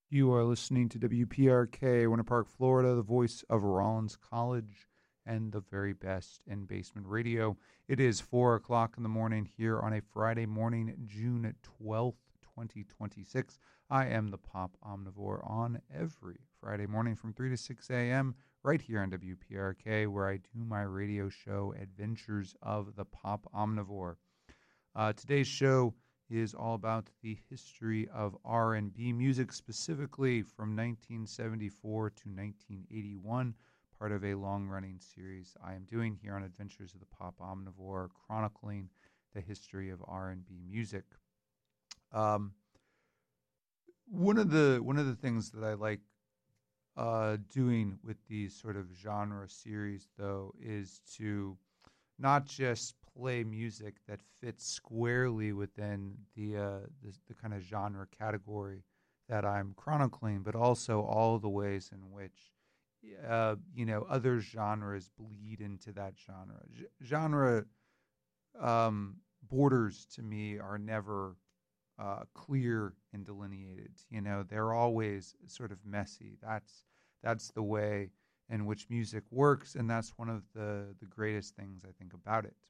You are listening to WPRK, Winter Park, Florida, the voice of Rollins College and the very best in basement radio. It is 4 o'clock in the morning here on a Friday morning, June 12th, 2026. I am the Pop Omnivore on every Friday morning from 3 to 6 a.m. right here on WPRK, where I do my radio show, Adventures of the Pop Omnivore. Today's show is all about the history of R&B music, specifically from 1974 to 1981, part of a long-running series I am doing here on Adventures of the Pop Omnivore, chronicling the history of R&B music. One of the things that I like doing with these sort of genre series, though, is to not just play music that fits squarely within the kind of genre category that I'm chronicling, but also all the ways in which other genres bleed into that genre. Genre borders to me are never clear and delineated. They're always sort of messy. That's the way in which music works, and that's one of the greatest things I think about it.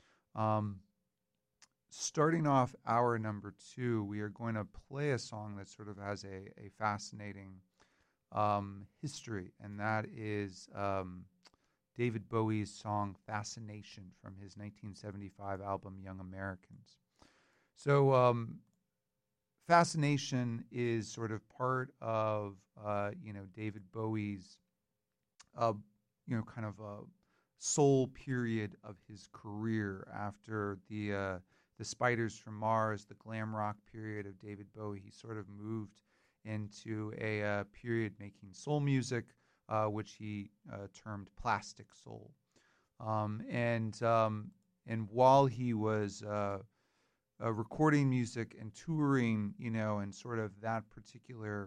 Starting off hour number 2, we are going to play a song that sort of has a fascinating history, and that is David Bowie's song Fascination from his 1975 album Young Americans. So Fascination is sort of part of David Bowie's kind of a soul period of his career after the Spiders from Mars, the glam rock period of David Bowie. He sort of moved into a period making soul music, which he termed plastic soul. And while he was recording music and touring, and sort of that particular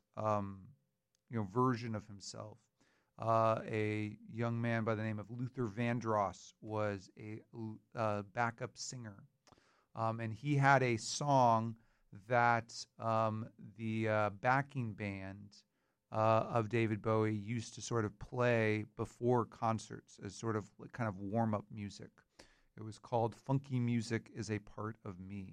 version of himself, a young man by the name of Luther Vandross was a backup singer. And he had a song that the backing band of David Bowie used to sort of play before concerts as sort of kind of warm-up music. It was called Funky Music is a Part of Me.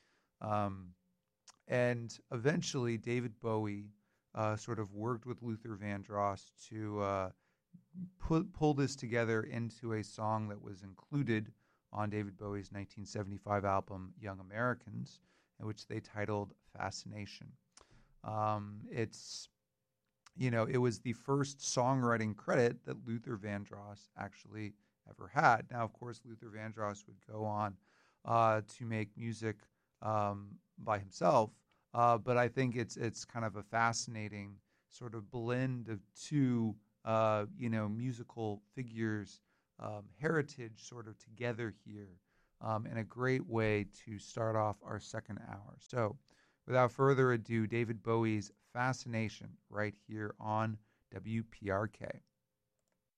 And eventually David Bowie sort of worked with Luther Vandross to pull this together into a song that was included on David Bowie's 1975 album Young Americans, in which they titled Fascination. It was the first songwriting credit that Luther Vandross actually ever had. Now, of course, Luther Vandross would go on to make music by himself, but I think it's kind of a fascinating sort of blend of two, musical figures, heritage sort of together here, and a great way to start off our second hour. So, without further ado, David Bowie's Fascination right here on WPRK.